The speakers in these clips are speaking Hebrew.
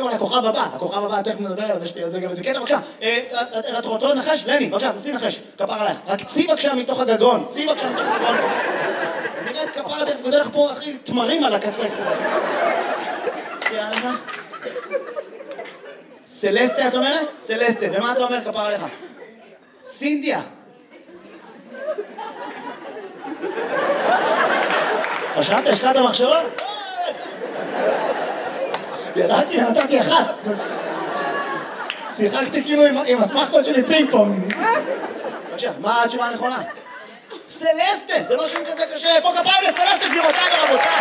על הכוכב הבא. הכוכב הבא, תכף נדבר עליו, יש לי על זה גם איזה קטע, בבקשה. את רוצה לנחש? לני, בבקשה, תנסי לנחש. כפר עלייך. רק צי בבקשה מתוך הגגון. צי בבקשה מתוך הגגון. נראית כפר, אתה גודל לך פה הכי תמרים על הקצה. יאללה. סלסטה, את אומרת? סלסטה. ומה אתה אומר כפר עליך? סינדיה. חשבת, השקעת המחשבה? ירדתי ונתתי אחת. שיחקתי כאילו עם הסמכות שלי פינג פונג. בבקשה, מה התשובה הנכונה? סלסטה, זה לא שם כזה קשה. איפה כפיים לסלסטה, גבירותיי ורבותיי?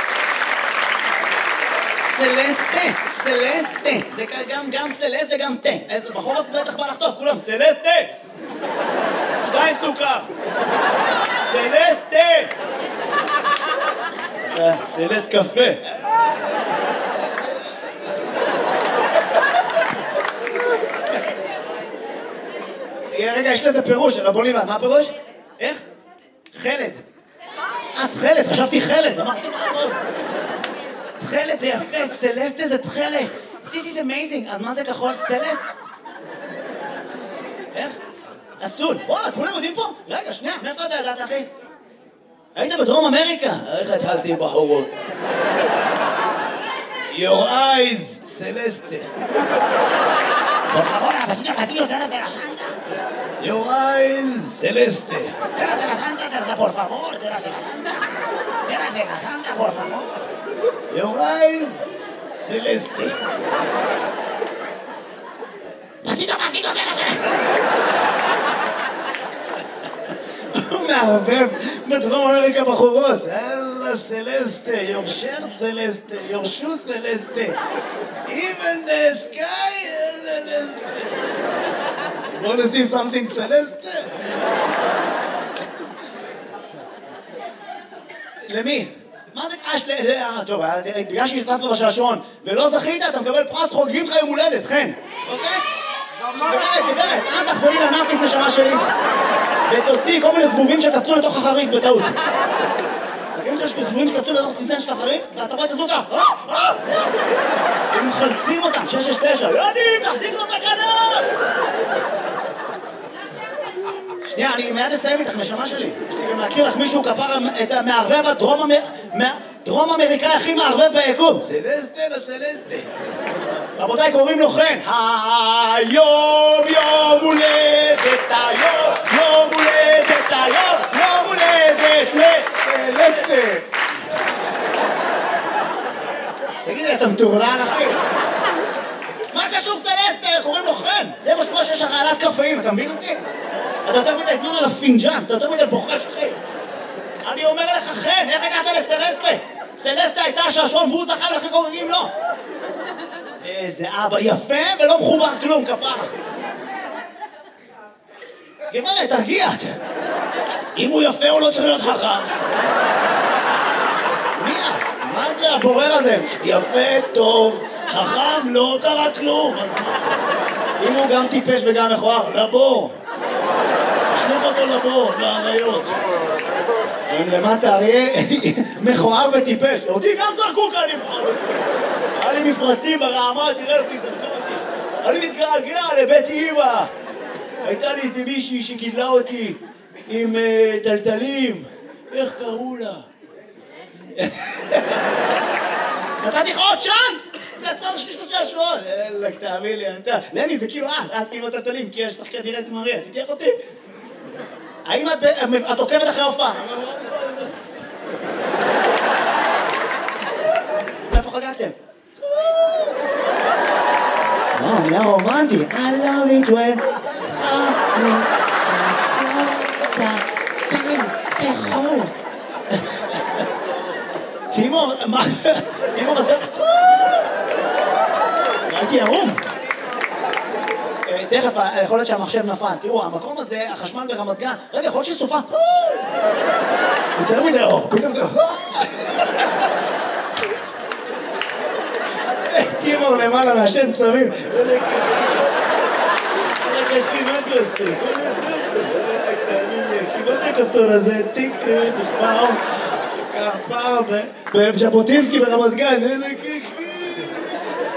סלסטה, סלסטה. זה גם סלסט וגם תה. איזה בחורף בטח בא לחטוף, כולם סלסטה. 2 סוכר. סלסטה. סלסט קפה. רגע, יש לזה פירוש, בוא נלמד, מה הפירוש? איך? חלד. את חלד, חשבתי חלד, אמרתי מה טוב. תחלת זה יפה, סלסטה זה תחלת. This is amazing, אז מה זה כחול? סלס? איך? אסול. וואלה, כולם יודעים פה? רגע, שנייה, מאיפה אתה ידעת, אחי? היית בדרום אמריקה? איך התחלתי בחורות? Your eyes, סלסטה. Por favor, vecino, tras de la santa. Your eyes, celeste. Tras de la santa, por favor, tras de la santa. Tras de la santa, por favor. Your eyes, celeste. Pasito, tras de la הוא מערבב בדרום אמריקה בחורות. אללה סלסטה, your shirt סלסטה, your shoe סלסטה. Even the sky is celeste. Want to see something celeste? למי? מה זה קש טוב, בגלל שהשתתפת בשעשועון ולא זכית, אתה מקבל פרס חוגגים לך יום הולדת, חן. אוקיי? גברת, אל תחזרי לנאפיס נשמה שלי ותוציא כל מיני זבובים שקפצו לתוך החריף בטעות. תגידו שיש זבובים שקפצו לתוך צנצן של החריף ואתה רואה את הזבוב ככה הם מחלצים אותם, 669 יודעים, תחזיק לו את הכנף. שנייה, אני מיד אסיים איתך נשמה שלי. יש לי גם להכיר לך מישהו כפר את המערבב הדרום אמריקאי הכי מערבב ביקום. סלסטה לסלסטה. רבותיי, קוראים לו חן. היום יום הולדת, היום יום הולדת, היום יום הולדת לסלסטה. תגידי, אתה מטורלל אחי? מה קשור סלסטה? קוראים לו חן. זה מה שקורה שיש הרעלת קפאים, אתה מבין אותי? אתה יותר מדי זמן על הפינג'אן, אתה יותר מדי בוחש אחי. אני אומר לך חן, איך הגעת לסלסטה? סלסטה הייתה השעשועון והוא זכה ולכן חוגגים לו. איזה אבא יפה ולא מחובר כלום, כפרה. גברת, תרגיע. אם הוא יפה הוא לא צריך להיות חכם. מי את? מה זה הבורר הזה? יפה, טוב, חכם, לא קרה כלום. אם הוא גם טיפש וגם מכוער, לבור. תשלח אותו לבור, לאריות. אם למטה אריה מכוער וטיפש. אותי גם זרקו כאן מכוער. היה לי מפרצים ברעמה, תראה לפי זה. אני מתגעגע לבית אמא. הייתה לי איזה מישהי שגידלה אותי עם טלטלים. איך קראו לה? נתתי לך עוד צ'אנס! זה הצד שלי 3 שבועות. אלק, תאמין לי, לני, זה כאילו את כאילו טלטלים, כי יש לך כדירת מריה, תתייח אותי. האם את עוקבת אחרי הופעה? איפה חגגתם? מילה רומנטי. I love it when תאכול. תימור, מה? תימור, אתה... הייתי ערום. תכף, יכול להיות שהמחשב נפל. תראו, המקום הזה, החשמל ברמת גן, רגע, יכול להיות שסופה. יותר מדי אור, פתאום זה... תימור למעלה מהשן צמים. רגע, אחי, מה זה עושה? מה זה הכפתור הזה? טיק, נכפר, כפר, בז'בוטינסקי ברמת גן,